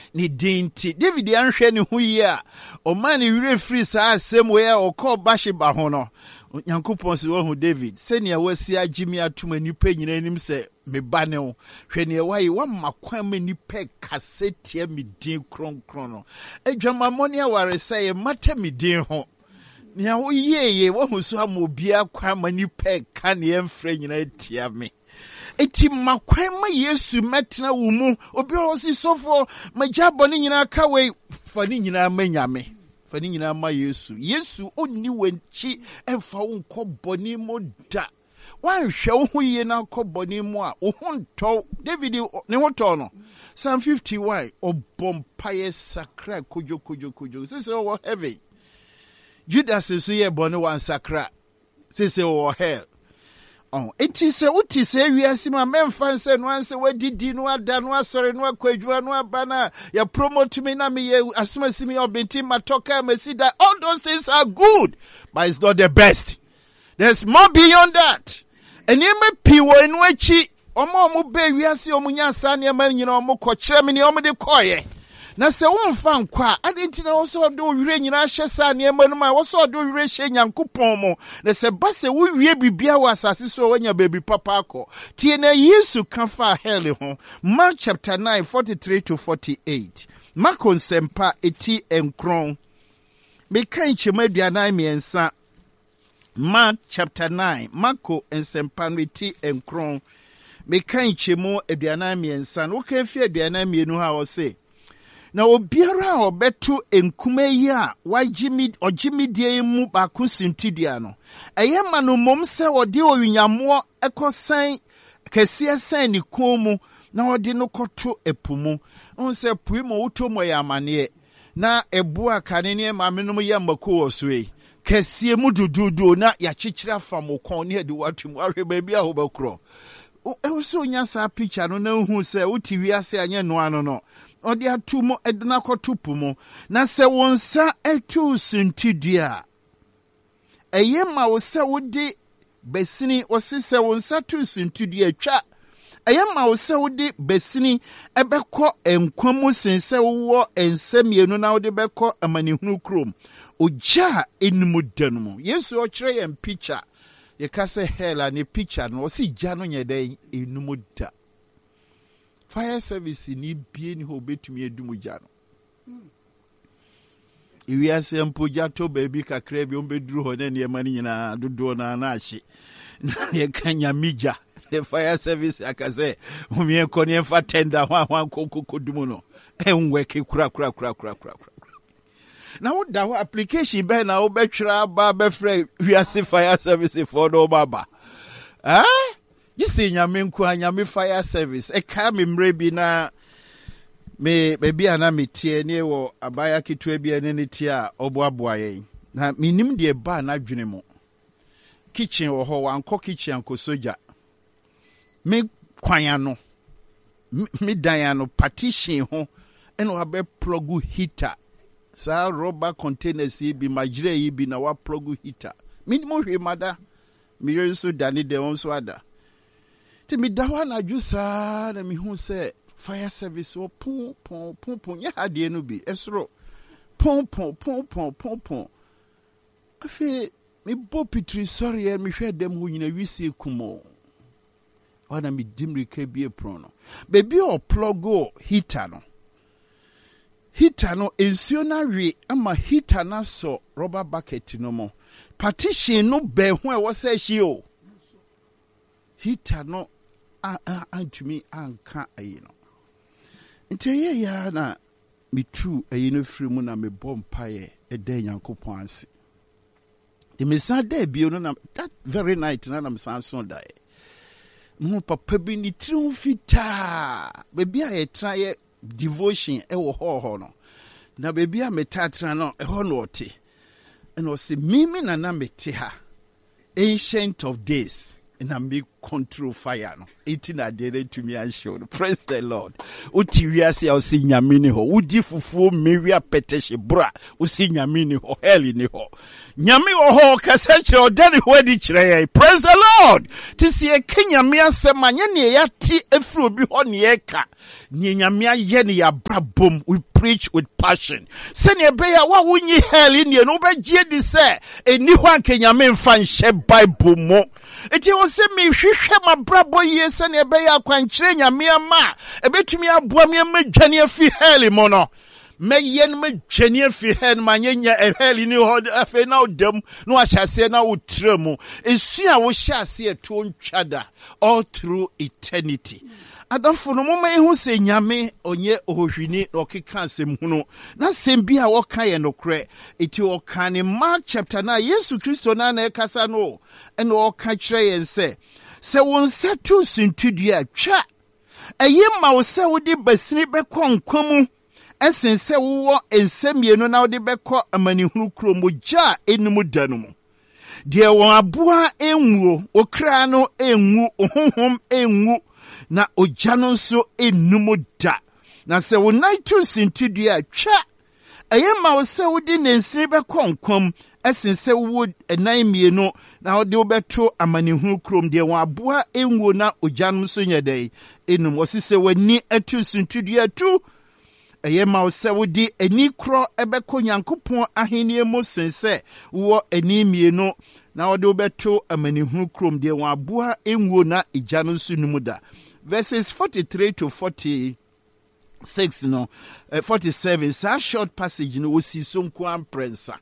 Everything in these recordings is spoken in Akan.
ni dinti David anhwe ne ho yi a o man wire free saa asem we a o call Bathsheba ho no Nyankopon se wo hu David se ne wasi agimi atuma nipa nyina anim se me ba ne wo hwe ne wayi wa makwan ma nipa kasetia me din kronkron no adwamamone aware se mata me din ho ne wo yeye wo hu so amobia kwa ma nipa ka ne emfra nyina tia me eti makwan ma Yesu metena wo mu obi o si sofo majabo ne nyina ka we fa ne nyina manyame fa ne nyina ma Yesu onni wanchi emfa wo nkoboni mo da wan hwe wo hu ye na nkoboni mo a wo hu nto David ne ho to no Psalm 51 obompaye sakra kojo sese wo heaven Judas so ye bone wan sakra sese wo hell eti se uti se wiase ma memfa se no anse wadidi no ada no asore no akwadwua no abana ya promote me na me ye asumasi me obenti matoka masida all those things are good but it's not the best. There's more beyond that. Enema piwo enu achi omo be wiase omunya asa ne ma nyina omo kokyere me ne omo de koye na se wonfa nkwa adenti na wo so do wire nyina hye sa ne ma no ma wo so do wire hye Nyankopon mo na se ba se wo wie bibia wo asase so wanya baby papa akọ tie na Yesu kan fa hell ho Mark chapter 9 43 to 48 Marko nsempa eti enkron me kan chema aduanan miensa Mark chapter 9 Marko nsempa eti enkron me kan chemo aduanan miensa wo kan fi aduanan mienu ha wo se na obiara obetu enkume yi a ojimi die mu ba kusintidia no eyema no mom se ode owinyamo ekosan kese san ni komu na ode no koto epumu on se puimo utomo ya amane na ebu akane ne mamenom ya mako osoi kese mu dududu na ya chichira famokon ne de watum ahwe ba bia ho bakro e so nya sa picture no na hu se uti wiase anye no ano no odi atumo edna kotupumo na se wonsa etu sintidua eyema wo se wodi besini osise wonsa tu sintidua twa eyema wo se wodi besini ebekọ enkwamu sense wo ensamienu na wodi bekọ amanihunu krom oja enimu danumu Yesu o kire yem picture ye ka se hela ne picture no si gya no nyeden enimu da fire service ni bie ni ho betumi edumuja no iwi asempo jato baby kakra bi ombeduru ho na ne mani nyina dodo na ahye ye kanya mija the fire service akaze umie ko ne fa tender hwan kokodumu no enwe ke kura na wo da ho application be na wo betwira ba be frɛ wiase fire service for no baba Yisi nyame nkwa nyame fire service eka me mrebi na me baby ana metie ne wo abaya kitwa bi ene ne tie a oboaboa yen na minim de ba na dwene mo kitchen wo ho wanko kitchen anko soja me kwanya no me dan no partition ho eno abe plug heater sa rubber containers bi majire yi bi na wa plug heater minimo hwe mada me yeso dane de won so ada ti mi dawa na jusa na mi hu se fire service o pon ya ade no bi esro pon afi mi bo pitri sorry e mi hwe dem hu nyina wisi kumo wana mi dimri ke bi epron no baby o plug heater no ensuo na wi ama heater na so rubber bucket no mo partition no be ho e wo se hie o heater no antumi anka ayi no nte ya na mitu ayi no firi mu na me bompaye eda Nyankopon ase de me sa da bio no na that very night na me san so da no papa bi ni tiri fita baby a yetra ye devotion e wo ho no na baby a metatra no e ho no ote and o se mimi na mete ha ancient of days na me control fire no enti na de to me and show. Praise the Lord. Uti wiase o si nyame ni ho, udi fufuo mewia petehye bra o si nyame ni ho, hell ni ho. Nyame wo ho kasa kire o de ni ho adi kire. Praise the Lord. Ti si e kenyame asem anye ne ya ti efri obi ho ne ye ka. Ni nyame aye ne ya brabom. We preach with passion. Se ne be ya wa wunyi hell ni no be gie di se eni ho anke nyame mfa nhye Bible mo. Eti wo se me hwehwe ma brabo ye se ne be ya kwankyere nyame ama ebetumi aboa me madwane afi hell mo no. Me yen me dwane afi hell ma nyenya hell ni ho afi na odam no ahyase na utremu. Esu a wo hyase eto ntwada all through eternity. Adolfo no mama ehu se nyame onye ohwini na okeka asem hunu na sem bi a woka ye nokre eti woka ne Mark chapter 9 Yesu Kristo na ekasa no ene woka kire yen se won setu sintudua twa eye ma wo se wo de basini bekọ nkwamu esen se wo ensemienu na wo de bekọ amanihunu kromogya enum danu mu de won aboa enwuo okra no enwu ohonhom enwu na ojano nso enum da na se wo naitu sintudua twa eye ma wo se wo de nensini bekọ nkwam esen se wo enan mienu na wo de obeto amanihunu krom de won aboa enwuo na ojano nso nyedai enum osise wani atu sintudua tu eye ma wo se wo de ani kro ebekọ Nyankopon ahenie mo sense wo ani mienu na wo de obeto amanihunu krom de won aboa enwuo na ejano nso num da. Verses 43 to 46 no 47 sa short passage no osiso nkwan prensa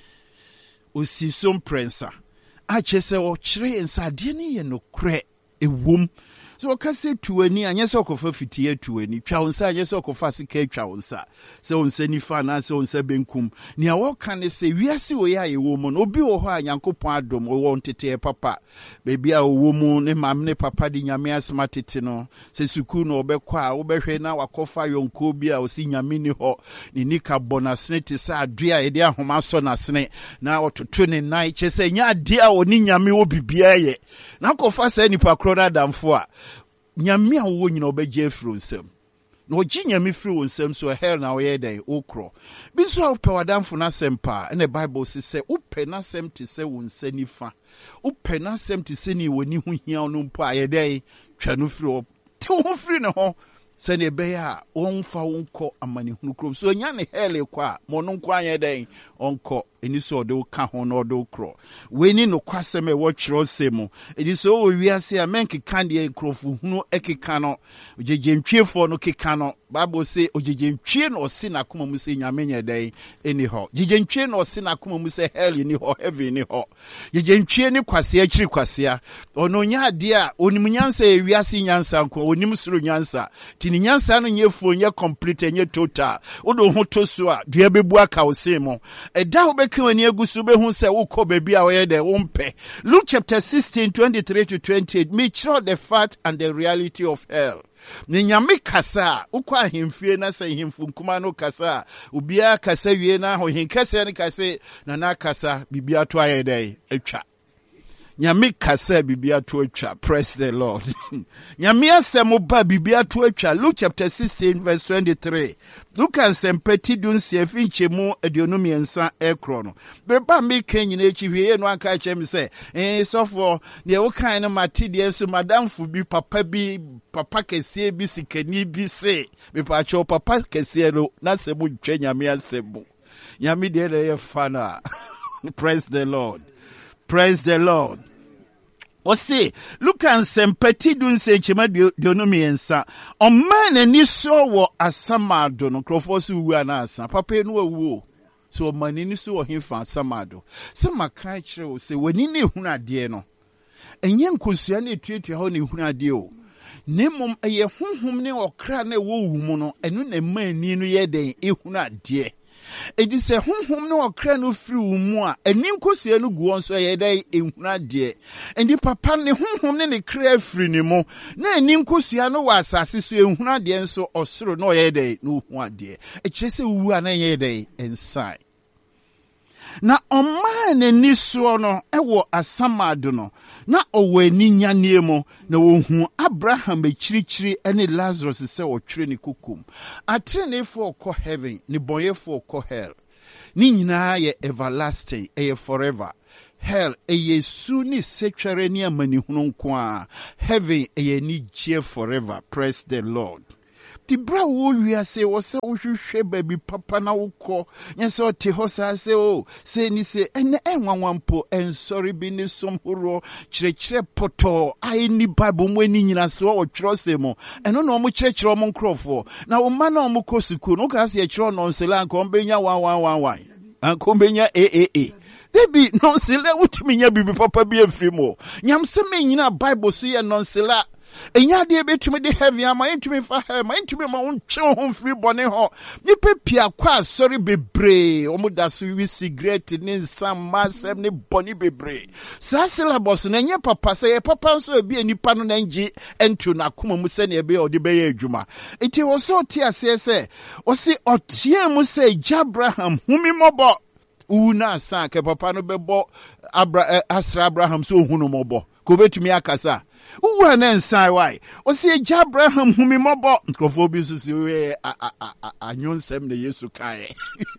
osiso prensa a chese o kire ensa de ne ye no kre ewom so okase tuani anye se okofa fitie tuani twa onsa anye se okofa sika twa onsa se onsa nifa na se onsa benkum ni a woka ne se wiase wo ya yewo mu no obi wo ho a Nyankopon adom wo ntete papa bebi a wo mu ne mam ne papa di nyame asma tete no se suku no obekwa a wo behwe na wakofa yonko bi a osi nyame ni ho ni nika bonasne te sa adua ede ahoma so nasne na ototo ne nai chese nya ade a oni nyame wo bibia ye na kofa se nipa krona damfo a nyame a wo nyina obegye afro nsem na ogi nyame firi wo nsem so hell na wo ye den okro bi so ope wadamfo na sempa na Bible se ope na sem te se wo nsanifa ope na sem te se ni woni hu hia no mpo a ye den twa no firi te wo firi ne ho se ne be ya wonfa wonko amani hunu krom so nya ne hell kwa mo no nko anye den onko eni so de ka ho no de okro weni no kwasem e wo kyerɛ semu edi so wo wiase a menke kan de nkrofo hunu ekeka no jejentwiefo no keka no Bible say ojejentwie no osi na koma mu se nyame nya den eni ho jejentwie no osi na koma mu se hell ni ho heaven ni ho jejentwie ni kwase akiri kwase ono nya ade a onim nyansa e wiase nyansa nko onim suru nyansa tini nyansa no nyefo nye complete nye total odo ho to so a dua bebu aka osemo eda ho bekani agusu be hu se wokɔ baby a woyɛ de wompe. Luke chapter 16 23 to 28 me show the fact and the reality of hell. Ni nyame kasa ukwa himfie na se himfu nkuma no kasa ubia kasa wie na ho hinkasa ne kasa na kasa bibia to ayɛ de atwa nyame kasa bibia to atwa. Praise the Lord. Nyame asɛm ba bibia to atwa. Luke chapter 16 verse 23. Luke ansempati dun siefi nchemu aduonum yensa ekro no beba me kan nyina echi hwie no anka chem se sofo ne wo kan no matide so madamfo bi papa kese bi sikani bi se me pa cho papa kese no na se mu ntwa nyame asɛm nyame de ye fana. Praise the Lord. Praise the Lord. Ose look and sempati dun se chema dionum yensa o man ani so wo asamado no krofo so wu anasa papa no wu so o man ani so wo himfa asamado se maka kire o se wani ne hunu ade no enye nkosua na etuatua ho ne hunu ade o nemom eye honhom ne okra na wo wu mu no enu na mani no ye den ehunu ade edi se honhom ne okra no firi wo mu a eni nkosua no gu won so ye dai ehuna de endi papa ne honhom ne kra firi ne mu na eni nkosua no wa asase so ehuna de nso osoro no ye dai no hu ade e kire se wu a na ye dai inside Na ɔmaa n'ani soɔ no ɛwɔ asamado no na ɔwɔ ani nyaneɛ mu na wɔhu Abraham akyirikyiri ne Lazarus sɛ ɔtwerɛ ne kokom. Atrenefoɔ kɔ heaven, ne bɔnyɛfoɔ kɔ hell. Ne nyinaa yɛ everlasting, ɛyɛ forever. Hell ɛyɛ su ne setware ne amanihunu nko a. Heaven ɛyɛ anigyeɛ forever. Praise the Lord. Ti bra wo wiase wo se wo hwehwe baby papa na wo kɔ nyese o te hɔ saa se o se ni se ene enwanwampo ensori bi ne somhoro kyerɛkyerɛ poto ai ni bible mu ani nyina se wo twero se mo eno na mo kyerɛkyerɛ mo nkrɔfo na wo ma na mo kɔ suku no ka se kyerɛ no nsela anko benya 1111 anko benya aaa debi nonsela wutumi nya bibi papa bi afiri mo nyam se me nyina bible so ye nonsela enya de betumi de heavy ama entumi fa he ma entumi ma wonche ho free bone ho nipa pia kwa sorry bebre omuda so wi cigarette ni nsam masem ni bone bebre sa syllabus na nya papa se ye papa so bi nipa no na ngi entu na koma mu se na ebe ode be ye adwuma enti wo so tie ase se o si otie mu se Abraham humi mobo una sa ke papa no bebo asra Abraham so hunu mobo ko betumi akasa uwa na nsai why o si Abraham humi mobo nkrofo bi so si we anyonsem na Yesu kae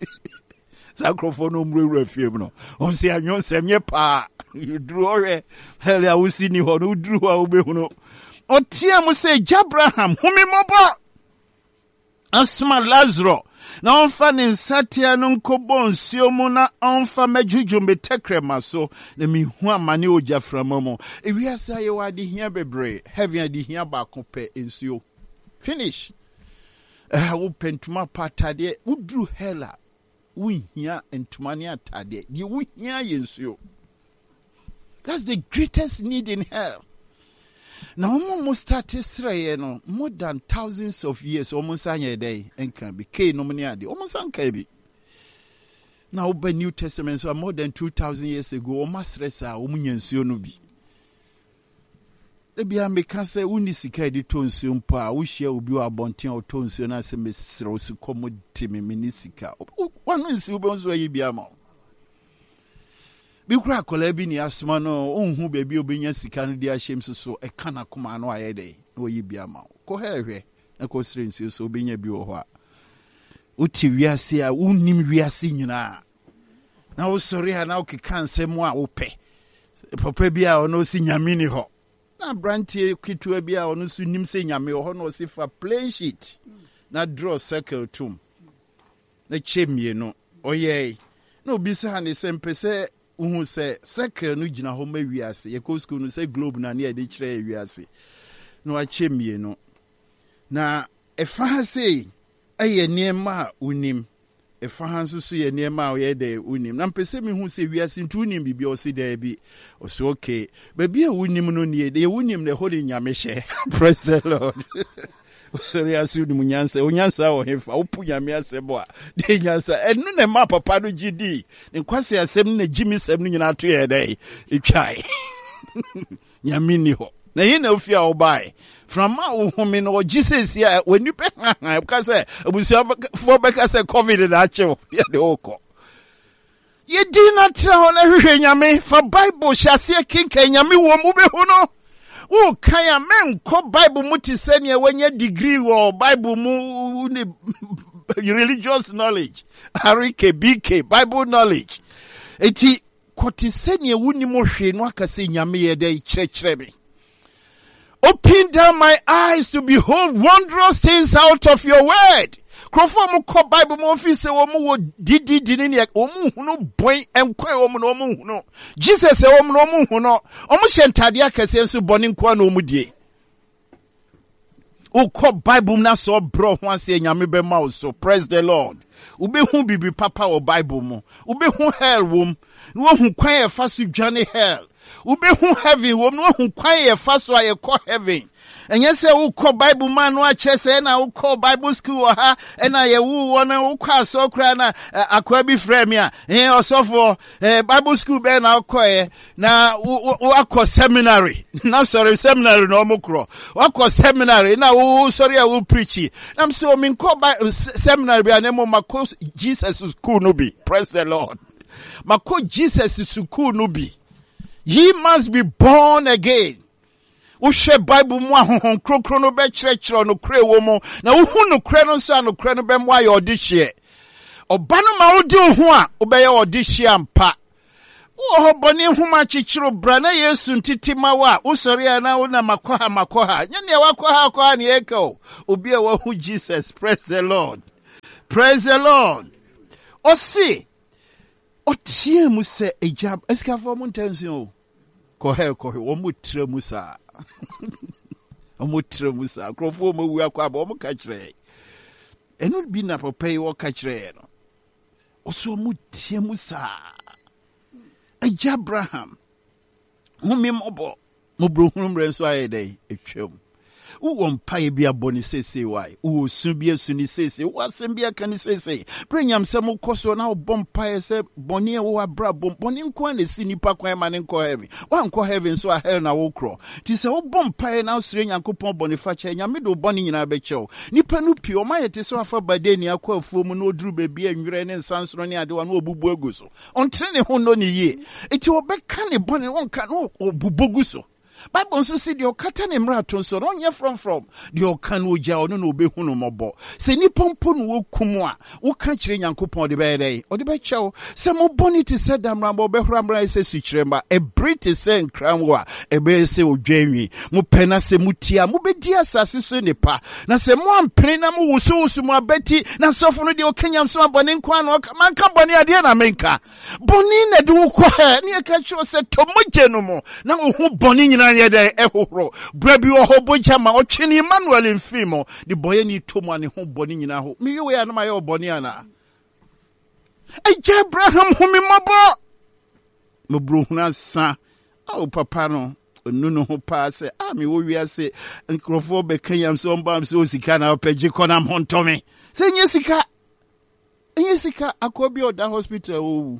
sa nkrofo no mrewura fiem no on si anyonsem ye pa duru ore hell ya wusi ni ho no duru a obehunu o tie mu se Abraham humi mobo asma Lazarus na onfa ne nsatia no nkobo nsuo mu na onfa majuju metekrema so na mihu amane ojaframa mu ewiasa ye wade hia bebre heaven ade hia ba kope nsuo finish wo pentuma patade udru hela wo hia entuma ne atade de wo hia ye nsuo. That's the greatest need in hell. Now, almost started no more than thousands of years. Almost a day and can be K nominati. Almost uncabi. Now, by New Testament, so more than 2,000 years ago, almost resa umunian sionubi. The Biambe say, Unisika di tonsium pa, which year will be a bontin or tonsion as a Miss Rose commodity minisika. One is Ubons where you be a mouth. Bikura kolebi ni asuma no onhu bebi obenya sika no dia hyem so e kana kuma no ayede oyi bia ma ko hehwe e ko srensi so obenya bi wo ho a uti wiase a unnim wiase nyina na wo sori ha na wo keka nsem a wo pe papa bi a ono si nyame ni ho na brantie kitua bi a ono so nim se nyame ho no si fa plain sheet na draw circle tum na chemie no oye no bisa ne sempese uhu se circle no gina ho ma wiase ye ko school no se globe na ne de kire wiase no achemie no na efa ha sei eye niema unim efa ha nso so ye niema o ye de unim na mpese mi hu se wiase ntu unim bibia o se da bi o so okay ba bia unim no ne de unim ne ho de nyame hye praise the Lord. Sorry, asu ni munyansa onyansa o hefa opu nyame asebo a de nyansa enu ne ma papa no gidi nkwase asem na gimi sem no nyina to ye dai etwai nyame ni ho na ye na ofia obai from ma wo home no Jesus ya wani pe ka say abusia fo be ka say covid na achew ye de okọ ye di na tra ho na hwehwe nyame fa bible hyase kinka nyame wo mu be hu no. Oh, kaya men ko Bible muti senya wenye degree or Bible mu religious knowledge. Arike BK Bible knowledge. Eti koti senya wuni mo hwe no akase nyame ye dey kyerɛkyerɛ me. Open down my eyes to behold wondrous things out of your word. Krofo mo ko Bible mo fi se wo mo wo didi ni o mo hunu boy enkwa wo mo no mo hunu Jesus wo mo no mo hunu o mo hyentade akase nso bone nkwa na o mu die o ko Bible na so bro ho ase nyame be ma so praise the Lord ube hu bibi papa wo Bible mo ube hu hell wom no hu kwan e fa so dwane hell ube hu heaven wom no hu kwan e fa so ayekọ heaven. And yes, I will call Bible man, watch us, and I will call Bible school, and I will want to call so crana, a quabi fremia, and also for Bible school, ben, I'll call now, what call seminary. Now, sorry, seminary, no more crow. What call seminary? Now, sorry, I will preach it. I'm so mean, call by seminary, and then my course, Jesus is cool, no be. Praise the Lord. Mako Jesus suku no bi. Ye must be born again. Ushe Bible mu ahon krokro no be kyerɛkyerɛ no kre wo mu na wo hu no kre no so no kre no be mu aye odihye obano ma wodi ho a obeye odihye ampa wo boni huma chichiro bra na Yesu ntiti mawa usori na wo na makoha nyane wakoha ne eko obi a wo hu Jesus. Praise the Lord. Praise the Lord. Osi otie mu se ejab eskafo mu ntansu kohe wo mu tre mu sa omutre musa krofo mo wu akwa ba o ka kire enu bi na papa yi wo ka kire no oso mutie musa Abraham humi mobo mo brohunu mre so ayedai etwam wo mpae bia boni sese wai wo su bia su ni sese wo asem bia kan sese prenyam se mo koso na wo mpae se boni e wo abra boni nko na si nipa kwan ma ne nko heaven wa nko heaven so a hell na wo kro ti se wo mpae na sire nyankopon boni fa cha nyame do boni nyina be chew nipa nu pio ma yete so afa bade ni akwa afuo mu na oduru baabi anwere ne nsansoro ne ade wa na obubu aguso ontre ne ho no ne ye eti obeka ne boni won ka no obubu guso Bible nso si de okata ne mrato nso no nye from de okan oja ono no obehunu mobo se ni pompo no wokum a wo ka kire nyankopon de be dey o de be chew se mo bonity se damra mo behura mra se suchiremba e briti se nkranwo a e be se odwanwi mo pena se mutia mo be di asase so nepa na se mo ampene na mo wusu mo abeti na sofo no de okanyam so abone nkwa no man ka bone ade na menka boni na de wo kwa ne e ka kire se to moje no mo na wo hu boni nyina yede ehoro brabi wo hoboja ma otwini Emmanuel mfimo di boye ni tomu ane ho boni nyina ho miwe ya na ma ye oboni ana Abraham humi mabo no bruhuna sa au papa no nunu ho pa se mi wo wiase nkrofo be kanyam so mbam so sika na opagi kona hontome se nye sika akobi oda hospital owu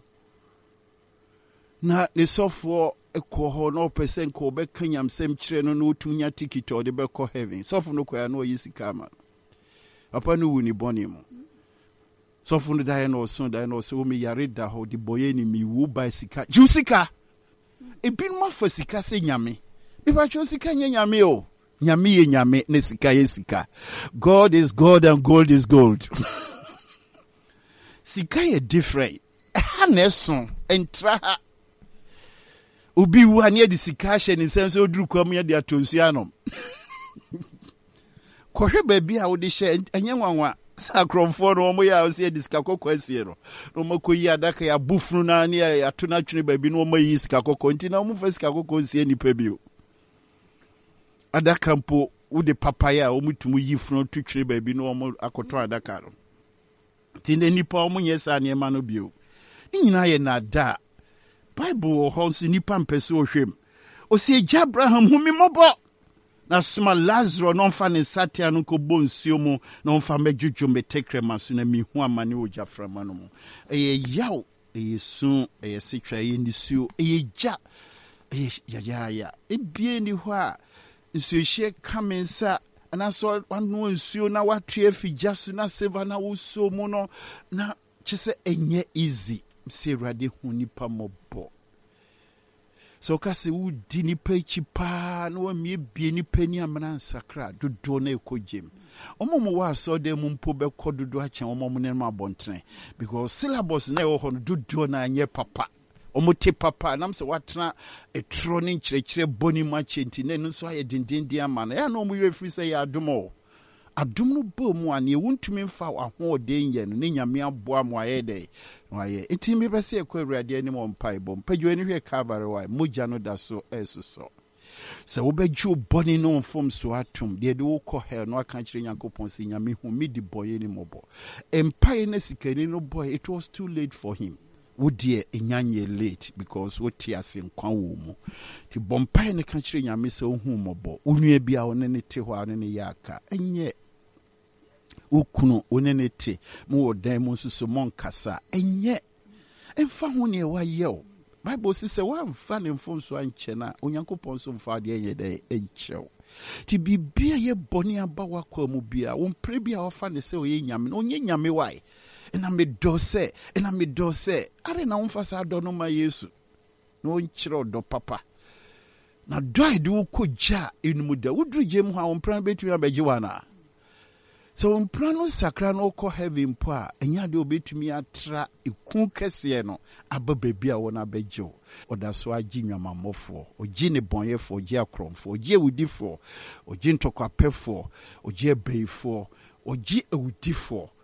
na ne sofo ekoho no percent ko be kanyam sem kire no no tunya ticket o de be ko heaven sofo no koya no yisika ma papa no wuni boni mu sofo no dai no so mi yare da ho de boye ni mi wu ba sika jusika ebin ma fa sika se nyame bi ba cho sika nyame o nyame ye nyame ne sika ye sika. God is God and gold is gold. Sika ye different ha na so entra ha Ubi wu ane di sika hye ni sense oduru kwam ye di atonsu anom. Kohwe baabi a wo de hye enye nwanwa sakromfo no mo ya o se di sika kokko asie no. No makoyi adaka ya bufunu na ne ya to na twene baabi no mo yi sika kokko nti na mo fa sika kokko asie ni pa bio. Adaka mpo wo de papaya o mutumu yi funu to twene baabi no mo akoto adaka no. Tinde nipa o mo nyesa ne ma no bio. Ni nyina ye na da Bible holds nipa mpese ohwem. Osi Abraham humi mobo. Na suma Lazarus no fa ne satia no ko bonsuo mu no fa mejuju metekre maso na mihu amane oja frama no mu. Eye yaw, eye sun, eye sitwa eye nisuo, eye ja. Ya. Ebie ni ho a nsuhye kamensa na so wanu nsuo na watu afija so na seva na wuso mu no na chese enye easy. Se rade hu nipa mobo so kase wu di nipa chipa no wa mie bie nipa ni amana nsakra dodo na ekojem omomo wa so de mu mpo be kododo achen omomo ne ma bontene because syllabus na wo ho dodo na anye papa omote papa nam se watena etro ne nkyerɛkyerɛ boni ma chenti na no so aye dindindi amana ya no mu refri se ya adomo adom no bo mu ane wuntumi mfa ahoɔden yɛ no ne nyame aboa mo ayɛ dɛ wayɛ enti me bɛsɛ ekɔ awurade anim ɔmpae bom padwo ani hwɛ Calvary wa mogya no da so ɛsoso sɛ wobɛgye bɔne no mfom so atom deɛ de wokɔ hell no aka kyerɛ nyankopɔn sɛ nyame hu me di bɔyɛ ni mɔbɔ empae na sikani no boy it was too late for him wodie enyanye late because wote ase nkwa wo mu ti bompae ne ka kyerɛ nyame sɛ ohu mɔbɔ onua bia wo ne te hɔ ne yaka enye ukunu onene te mu odan mu susu mon kasa enye emfa ho ne wa ye o Bible says one fan in phone so anchena onyankopon so mfa de ye de enchew ti bibia ye boni aba wakwa mu bia won pre bia ofa ne se oye nyame no onye nyame wai ena me do se are na won sa do no ma Yesu no nchiro do papa na do ide wo koja enum da wodru gem ha won pran betumi abeji wana so won pran no sakra no ko heaven po a enya de obetumi atra ekun kese no aba bebia won abejo oda so agi nwamamofo ogi ne bonyefo ogi akromfo ogi ewudifo ogi ntokwapefo ogi ebeifo ogi ewudifo